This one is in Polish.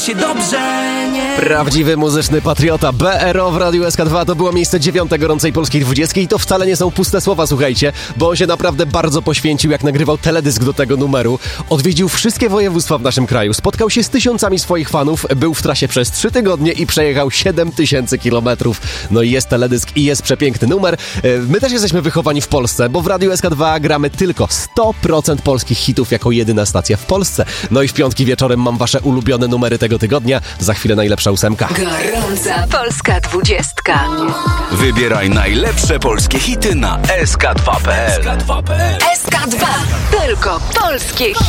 Prawdziwy muzyczny patriota. BRO w Radiu SK2 to było miejsce 9 gorącej polskiej 20 i to wcale nie są puste słowa, słuchajcie, bo on się naprawdę bardzo poświęcił, jak nagrywał teledysk do tego numeru. Odwiedził wszystkie województwa w naszym kraju, spotkał się z tysiącami swoich fanów, był w trasie przez 3 tygodnie i przejechał 7000 kilometrów. No i jest teledysk i jest przepiękny numer. My też jesteśmy wychowani w Polsce, bo w Radiu SK2 gramy tylko 100% polskich hitów jako jedyna stacja w Polsce. No i w piątki wieczorem mam wasze ulubione numery tego tygodnia. Za chwilę najlepsza 8. Gorąca polska 20. Wybieraj najlepsze polskie hity na sk2.pl. SK2. Tylko polskie hity.